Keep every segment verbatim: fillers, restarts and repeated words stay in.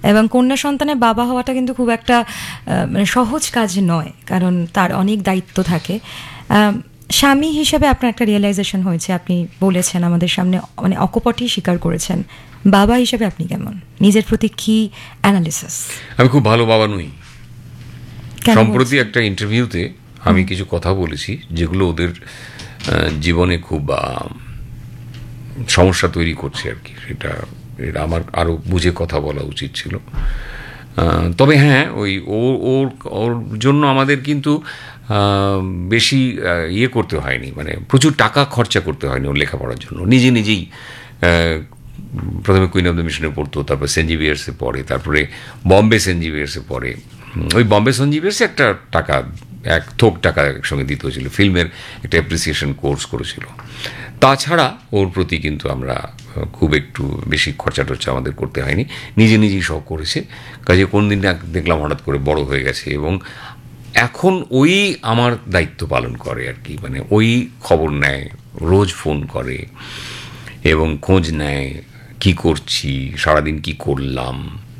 এবং কন্যা সন্তানের বাবা হওয়াটা কিন্তু খুব একটা মানে সহজ কাজ নয়, কারণ তার অনেক দায়িত্ব থাকে। স্বামী হিসেবে আপনার একটা রিয়েলাইজেশন হয়েছে, আপনি বলেছেন আমাদের সামনে, মানে অকপটই স্বীকার করেছেন। বাবা হিসেবে আপনি কেমন? নিজের প্রতি কি অ্যানালিসিস? আমি খুব ভালো বাবা নই। সম্প্রতি একটা ইন্টারভিউতে আমি কিছু কথা বলেছি যেগুলো ওদের জীবনে খুব সমস্যা তৈরি করছে আর কি। সেটা এটা আমার আরও বুঝে কথা বলা উচিত ছিল। তবে হ্যাঁ, ওই ওর ওর ওর জন্য আমাদের কিন্তু বেশি ইয়ে করতে হয়নি, মানে প্রচুর টাকা খরচা করতে হয়নি ওর লেখাপড়ার জন্য। নিজে নিজেই প্রথমে কুইন অফ দ্য মিশনে পড়তো, তারপর সেন্ট জেভিয়ার্সে পড়ে, তারপরে বম্বে সেন্ট জেভিয়ার্সে পড়ে। ওই বম্বে সেন্ট জেভিয়ার্সে একটা টাকা, এক থোক টাকা একসঙ্গে দিতে হয়েছিল, ফিল্মের একটা অ্যাপ্রিসিয়েশন কোর্স করেছিল। তাছাড়া ওর প্রতি কিন্তু আমরা খুব একটু বেশি খরচা টরচা আমাদের করতে হয়নি, নিজে নিজেই সব করেছে। কাজে কোন দিন দেখলাম হঠাৎ করে বড় হয়ে গেছে এবং এখন ওই আমার দায়িত্ব পালন করে আর কি। মানে ওই খবর নেয়, রোজ ফোন করে এবং খোঁজ নেয় কি করছি, সারাদিন কি করলাম।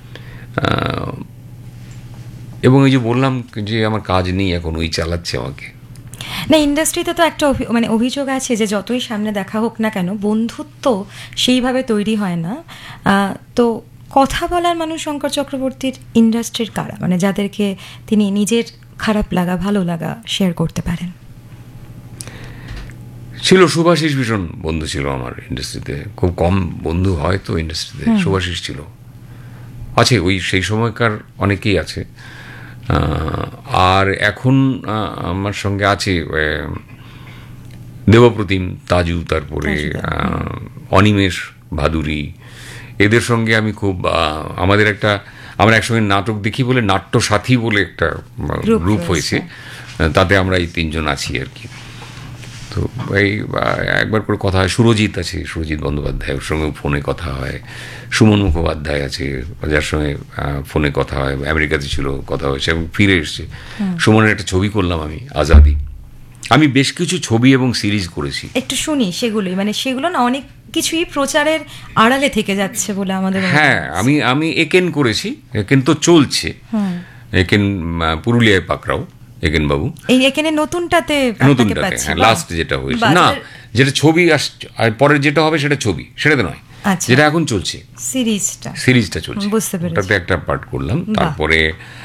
এবং এই যে বললাম যে আমার কাজ নেই এখন, ওই চালাচ্ছে আমাকে। না, ইন্ডাস্ট্রিতে তো একটা মানে অভিযোগ আছে যে যতই সামনে দেখা হোক না কেন, বন্ধুত্ব সেইভাবে তৈরি হয় না। তো কথা বলার মানুষ শঙ্কর চক্রবর্তীর ইন্ডাস্ট্রির কারা, মানে যাদেরকে তিনি নিজের খারাপ লাগা ভালো লাগা শেয়ার করতে পারেন? ছিল সুভাষিস, ভীষণ বন্ধু ছিল আমার ইন্ডাস্ট্রিতে। খুব কম বন্ধু হয় তো ইন্ডাস্ট্রিতে, সুভাষিস ছিল, আছে, ওই সেই সময়কার অনেকেই আছে। আর এখন আমার সঙ্গে আছে দেবপ্রতিম, তাজু, তারপরে অনিমেষ ভাদুরী। এদের সঙ্গে আমি খুব, আমাদের একটা, আমরা একসঙ্গে নাটক দেখি বলে নাট্য সাথী বলে একটা গ্রুপ হয়েছে, তাতে আমরা এই তিনজন আছি আর কি। তো এই একবার করে কথা হয়। সুরজিৎ আছে, সুরজিৎ বন্দ্যোপাধ্যায়, ওর সঙ্গে ফোনে কথা হয়। সুমন মুখোপাধ্যায় আছে, যার সঙ্গে ফোনে কথা হয়, আমেরিকাতে ছিল, কথা হয়েছে এবং ফিরে এসছে। সুমনের একটা ছবি করলাম আমি, আজাদি। আমি বেশ কিছু ছবি এবং সিরিজ করেছি, একটু শুনি সেগুলোই, মানে সেগুলো না অনেক কিছুই প্রচারের আড়ালে থেকে যাচ্ছে বলে আমাদের। হ্যাঁ, আমি আমি একেন করেছি, একেন তো চলছে, একেন পুরুলিয়ায় পাকড়াও, একেন বাবু। এই এখানে নতুনটাতে নতুনটাতে হ্যাঁ, লাস্ট যেটা হয়েছে না, যেটা ছবি আসছে, আর পরের যেটা হবে সেটা ছবি, সেটাতে নয়, যেটা এখন চলছে সিরিজটা সিরিজটা চলছে, বুঝতে পেরেছি। ওটাতে একটা পার্ট করলাম। তারপরে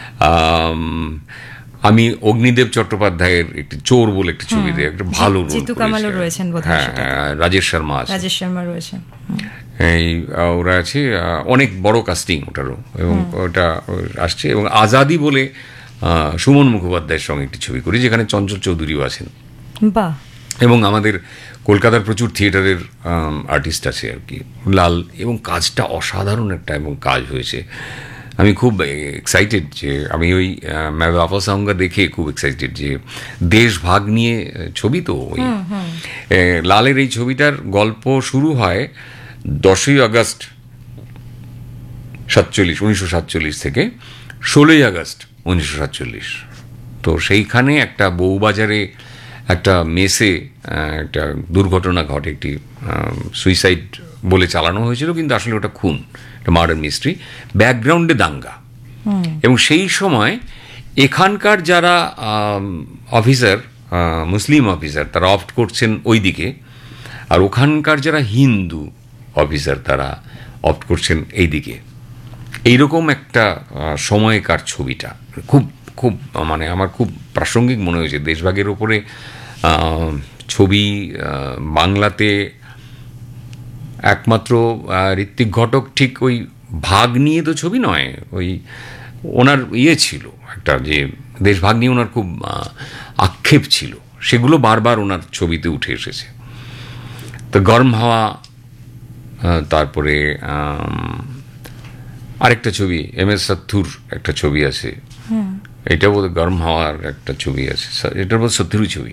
আমি অগ্নিদেব চট্টোপাধ্যায়ের একটি চোর বলে একটি ছবিতে একটা ভালো রোল করেছি। হ্যাঁ, রাজেশ শর্মা আছে, রাজেশ শর্মা রয়েছেন, এই ওরা আছে, অনেক বড় কাস্টিং ওটারও, এবং ওটা আসছে। এবং আজাদি বলে সুমন মুখোপাধ্যায়ের সঙ্গে একটি ছবি করি, যেখানে চঞ্চল চৌধুরীও আছেন। বাহ। এবং আমাদের কলকাতার প্রচুর থিয়েটারের আর্টিস্ট আছে আর কি, লাল, এবং কাজটা অসাধারণ একটা এবং কাজ হয়েছে। আমি খুব এক্সাইটেড যে আমি ওই मैं वापस आऊंगा দেখে খুব এক্সাইটেড যে দেশ ভাগ নিয়ে ছবি তো ওই লালের এই ছবিটার গল্প শুরু হয় দশই আগস্ট সাতচল্লিশ উনিশশো সাতচল্লিশ থেকে ষোলোই আগস্ট উনিশশো সাতচল্লিশ। তো সেইখানে একটা বউবাজারে একটা মেসে একটা দুর্ঘটনা ঘটে, একটি সুইসাইড বলে চালানো হয়েছিল, কিন্তু আসলে ওটা খুন, একটা মার্ডার মিস্ট্রি, ব্যাকগ্রাউন্ডে দাঙ্গা। এবং সেই সময় এখানকার যারা অফিসার, মুসলিম অফিসার, তারা অপ্ট করছেন ওই দিকে, আর ওখানকার যারা হিন্দু অফিসার তারা অপ্ট করছেন এই দিকে। এইরকম একটা সময়কার ছবিটা খুব খুব মানে আমার খুব প্রাসঙ্গিক মনে হয়েছে। দেশভাগের ওপরে ছবি বাংলাতে একমাত্র ঋত্বিক ঘটক ঠিক ওই ভাগ নিয়ে তো ছবি নয়, ওই ওনার ইয়ে ছিল একটা, যে দেশভাগ নিয়ে ওনার খুব আক্ষেপ ছিল, সেগুলো বারবার ওনার ছবিতে উঠে এসেছে। তো গরম হাওয়া, তারপরে আরেকটা ছবি এম এস সত্তুর একটা ছবি আছে, এটা বোধ গরম হাওয়ার একটা ছবি আছে, এটা বোধ সত্তুরই ছবি,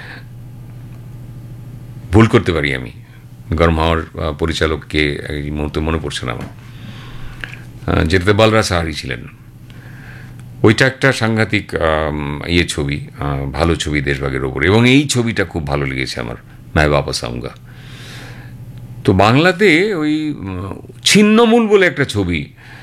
ভুল করতে পারি আমি। গরম হাওয়ার পরিচালককে এই মুহূর্তে মনে পড়ছে না আমার, যেটাতে বলরাজ সাহারি ছিলেন। ওইটা একটা সাংঘাতিক ইয়ে ছবি, ভালো ছবি দেশভাগের ওপরে, এবং এই ছবিটা খুব ভালো লেগেছে আমার, मैं वापस आऊंगा। তো বাংলাতে ওই ছিন্নমূল বলে একটা ছবি